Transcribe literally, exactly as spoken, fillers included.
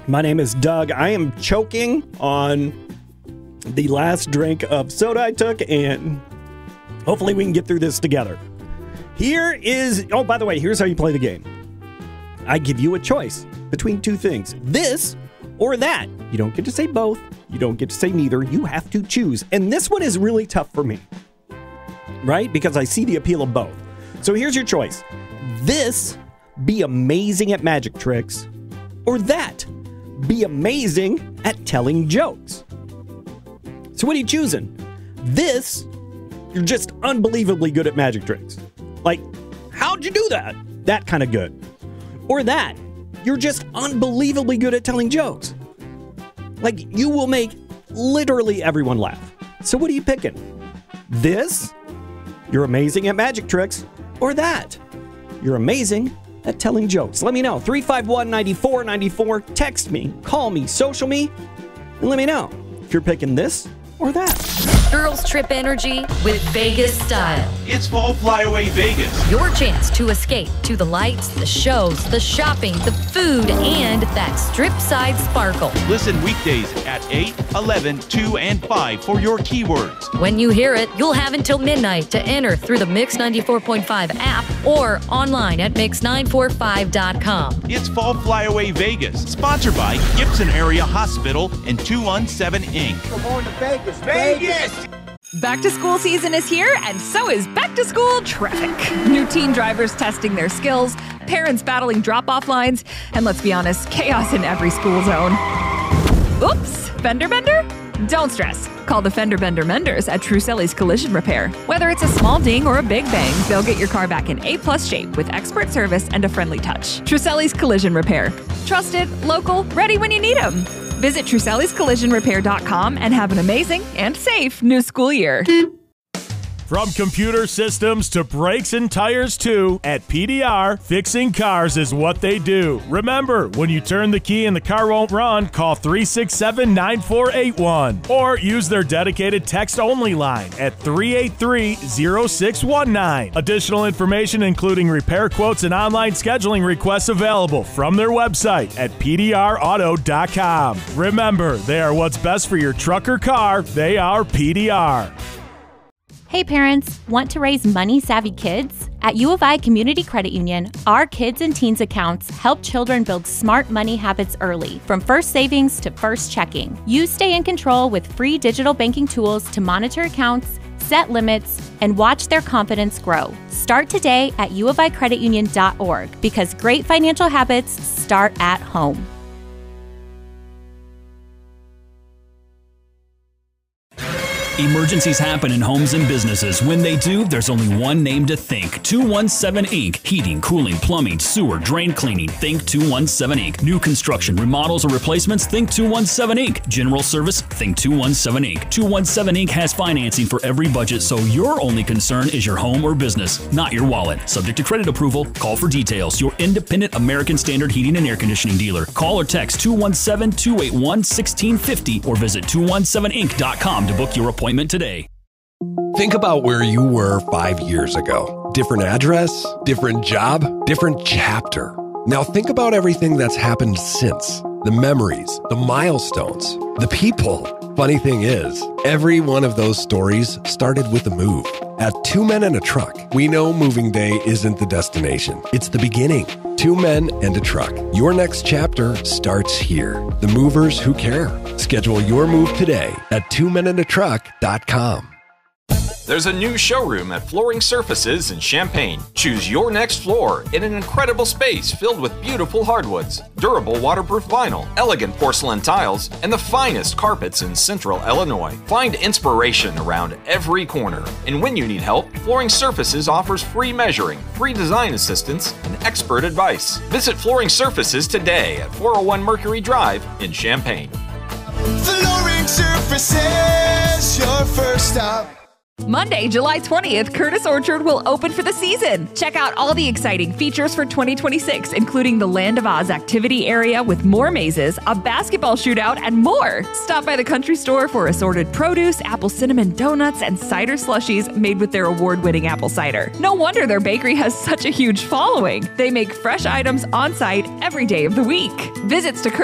My name is Doug. I am choking on the last drink of soda I took, and hopefully we can get through this together. Here is, oh, by the way, here's how you play the game. I give you a choice between two things, this or that. You don't get to say both. You don't get to say neither. You have to choose. And this one is really tough for me, right? Because I see the appeal of both. So here's your choice. This, be amazing at magic tricks, or that, be amazing at telling jokes. So what are you choosing? This, you're just unbelievably good at magic tricks. Like, how'd you do that? That kind of good. Or that, you're just unbelievably good at telling jokes. Like, you will make literally everyone laugh. So what are you picking? This, you're amazing at magic tricks, or that, you're amazing at telling jokes. Let me know. three five one, nine four nine four. Text me, call me, social me, and let me know if you're picking this or that. Girls Trip energy with Vegas style. It's Fall Flyaway Vegas. Your chance to escape to the lights, the shows, the shopping, the food, and that strip side sparkle. Listen weekdays at eight, eleven, two, and five for your keywords. When you hear it, you'll have until midnight to enter through the Mix ninety-four point five app or online at mix nine four five dot com. It's Fall Flyaway Vegas, sponsored by Gibson Area Hospital and two one seven Incorporated. We're going to Vegas, Vegas! Back to school season is here, and so is back to school traffic. New teen drivers testing their skills, parents battling drop-off lines, and let's be honest, chaos in every school zone. Oops, fender bender? Don't stress. Call the Fender Bender Menders at Truselli's Collision Repair. Whether it's a small ding or a big bang, they'll get your car back in A-plus shape with expert service and a friendly touch. Truselli's Collision Repair. Trusted, local, ready when you need them. Visit Truselli's Collision Repair dot com and have an amazing and safe new school year. From computer systems to brakes and tires too, at P D R, fixing cars is what they do. Remember, when you turn the key and the car won't run, call three six seven, nine four eight one or use their dedicated text-only line at three eight three, zero six one nine. Additional information including repair quotes and online scheduling requests available from their website at P D R auto dot com. Remember, they are what's best for your truck or car. They are P D R. Hey parents, want to raise money-savvy kids? At U of I Community Credit Union, our kids and teens accounts help children build smart money habits early, from first savings to first checking. You stay in control with free digital banking tools to monitor accounts, set limits, and watch their confidence grow. Start today at u of i credit union dot org because great financial habits start at home. Emergencies happen in homes and businesses. When they do, there's only one name to think. two one seven Incorporated. Heating, cooling, plumbing, sewer, drain cleaning. Think two one seven Incorporated. New construction, remodels, or replacements. Think two one seven Incorporated. General service. Think two one seven Incorporated. two one seven Incorporated has financing for every budget, so your only concern is your home or business, not your wallet. Subject to credit approval. Call for details. Your independent American Standard Heating and Air Conditioning dealer. Call or text two one seven, two eight one, one six five zero or visit two one seven inc dot com to book your appointment today. Think about where you were five years ago. Different address, different job, different chapter. Now think about everything that's happened since. The memories, the milestones, the people. Funny thing is, every one of those stories started with a move. At Two Men and a Truck, we know moving day isn't the destination. It's the beginning. Two men and a truck. Your next chapter starts here. The movers who care. Schedule your move today at two men and a truck dot com. There's a new showroom at Flooring Surfaces in Champaign. Choose your next floor in an incredible space filled with beautiful hardwoods, durable waterproof vinyl, elegant porcelain tiles, and the finest carpets in central Illinois. Find inspiration around every corner. And when you need help, Flooring Surfaces offers free measuring, free design assistance, and expert advice. Visit Flooring Surfaces today at four oh one Mercury Drive in Champaign. Flooring Surfaces, your first stop. Monday, July twentieth, Curtis Orchard will open for the season. Check out all the exciting features for twenty twenty-six, including the Land of Oz activity area with more mazes, a basketball shootout, and more. Stop by the country store for assorted produce, apple cinnamon donuts, and cider slushies made with their award-winning apple cider. No wonder their bakery has such a huge following. They make fresh items on site every day of the week. Visits to Curtis